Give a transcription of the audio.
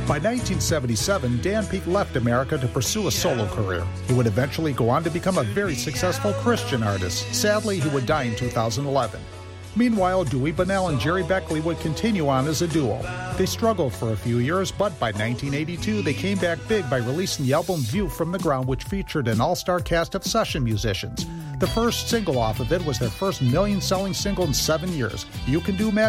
By 1977, Dan Peek left America to pursue a solo career. He would eventually go on to become a very successful Christian artist. Sadly, he would die in 2011. Meanwhile, Dewey Bunnell and Jerry Beckley would continue on as a duo. They struggled for a few years, but by 1982, they came back big by releasing the album View from the Ground, which featured an all-star cast of session musicians. The first single off of it was their first million-selling single in 7 years. You Can Do